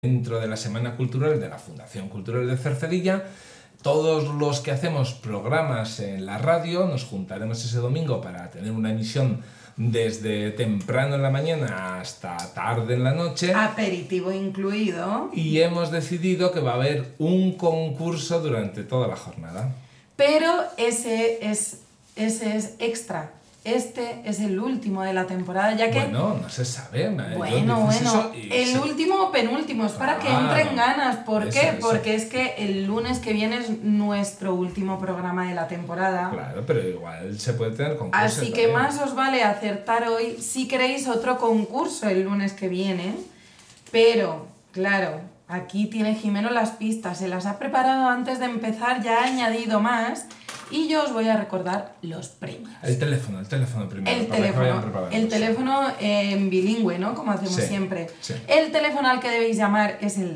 dentro de la Semana Cultural de la Fundación Cultural de Cercedilla. Todos los que hacemos programas en la radio nos juntaremos ese domingo para tener una emisión desde temprano en la mañana hasta tarde en la noche. Aperitivo incluido. Y hemos decidido que va a haber un concurso durante toda la jornada. Pero ese es extra. Este es el último de la temporada, ya que... Bueno, no se sabe. El último o penúltimo, es para que entren ganas. ¿Por qué? Porque es que el lunes que viene es nuestro último programa de la temporada. Claro, pero igual se puede tener concurso. Así que más os vale acertar hoy si queréis otro concurso el lunes que viene. Pero, claro, aquí tiene Jimeno las pistas, se las ha preparado antes de empezar, ya ha añadido más... Y yo os voy a recordar los premios. El teléfono primero. El teléfono en bilingüe, ¿no? Como hacemos siempre. Sí. El teléfono al que debéis llamar es el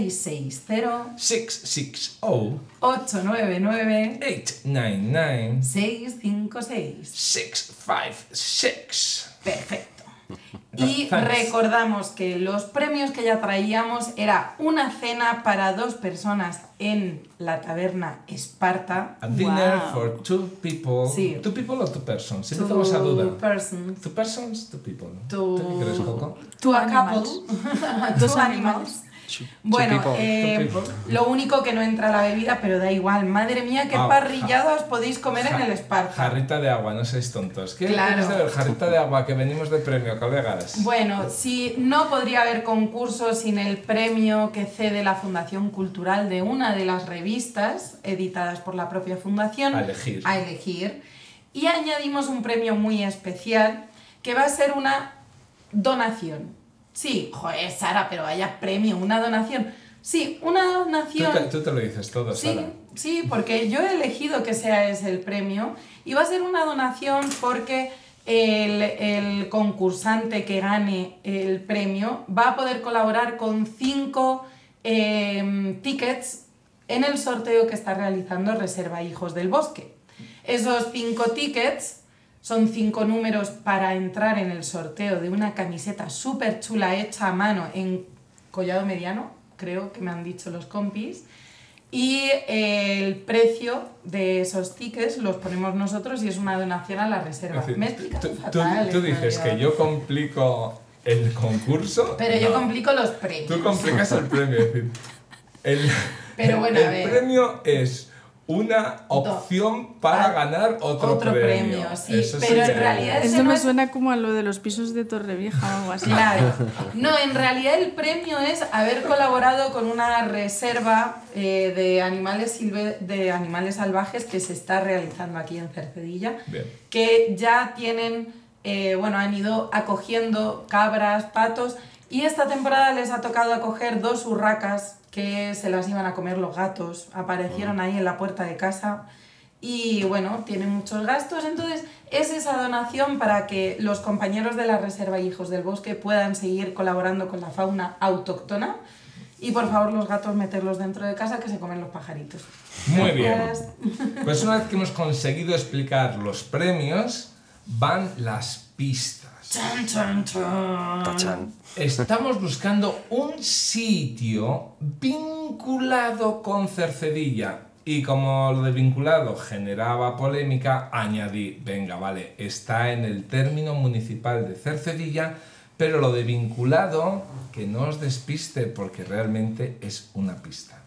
660-899-899-656. Perfecto. Y recordamos que los premios que ya traíamos era una cena para 2 personas en la taberna Esparta. A dinner for 2 people. Sí. 2 people o 2 persons. Siempre tengo esa duda. 2 persons. 2 persons, 2 people. ¿Tú qué crees, Coco? Two a couple. 2 animals. Bueno, lo único que no entra la bebida, pero da igual. Madre mía, qué parrilladas podéis comer en el Esparta. Jarrita de agua, no seáis tontos. ¿Qué claro. quieres saber? Jarrita de agua, que venimos de premio, colegas. Bueno, si no podría haber concurso sin el premio que cede la Fundación Cultural de una de las revistas editadas por la propia Fundación. A elegir. Y añadimos un premio muy especial que va a ser una donación. Sí, joder, Sara, pero vaya premio, una donación. Sí, una donación... Tú te lo dices todo, Sara. Sí, porque yo he elegido que sea ese el premio y va a ser una donación porque el concursante que gane el premio va a poder colaborar con 5 tickets en el sorteo que está realizando Reserva Hijos del Bosque. Esos 5 tickets... Son 5 números para entrar en el sorteo de una camiseta súper chula hecha a mano en collado mediano, creo que me han dicho los compis. Y el precio de esos tickets los ponemos nosotros y es una donación a la reserva. Es decir, me he explicado fatal. Tú dices que yo complico el concurso. Pero yo complico los premios. Tú complicas el premio. Es decir, pero bueno, el premio es... una opción para ganar otro premio. Sí, pero en realidad eso me suena como a lo de los pisos de Torrevieja o algo así. Claro. No, en realidad el premio es haber colaborado con una reserva de animales salvajes que se está realizando aquí en Cercedilla. Bien. Que ya tienen, han ido acogiendo cabras, patos, y esta temporada les ha tocado acoger 2 urracas que se las iban a comer los gatos, aparecieron ahí en la puerta de casa y bueno, tienen muchos gastos, entonces es esa donación para que los compañeros de la Reserva Hijos del Bosque puedan seguir colaborando con la fauna autóctona y por favor los gatos meterlos dentro de casa que se comen los pajaritos. Muy bien, pues una vez que hemos conseguido explicar los premios, van las pistas. Chan, chan, chan. Tachan. Estamos buscando un sitio vinculado con Cercedilla y como lo de vinculado generaba polémica, añadí, venga, vale, está en el término municipal de Cercedilla, pero lo de vinculado, que no os despiste porque realmente es una pista.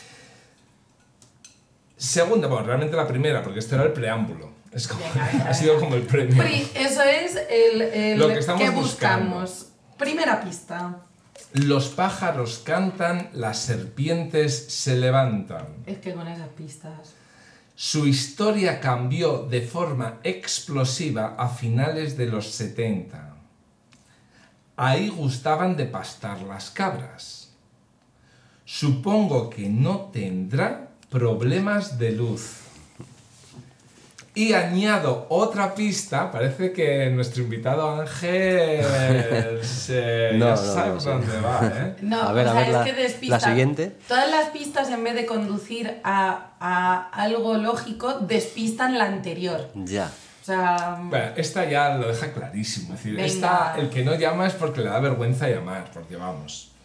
Segunda, bueno, realmente la primera, porque esto era el preámbulo. Es como, ha sido como el premio. Eso es lo que estamos que buscando. buscamos. Primera pista. Los pájaros cantan, las serpientes se levantan. Es que con esas pistas... Su historia cambió de forma explosiva a finales de los 70. Ahí gustaban de pastar las cabras. Supongo que no tendrá problemas de luz. Y añado otra pista, parece que nuestro invitado Ángel No sabe dónde va, ¿eh? No, a ver, es que despista. la siguiente. Todas las pistas, en vez de conducir a algo lógico, despistan la anterior. Ya. O sea... Bueno, esta ya lo deja clarísimo. Es decir, Venga. esta, el que no llama es porque le da vergüenza llamar, porque vamos.